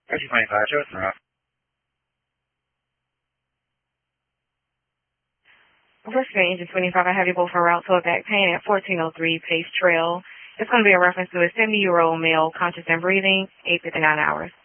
225, show us the route. Investigating Engine 25, I have you both en route to a back pain at 1403 Pace Trail. It's going to be a reference to a 70-year-old male, conscious and breathing, 8:59 hours.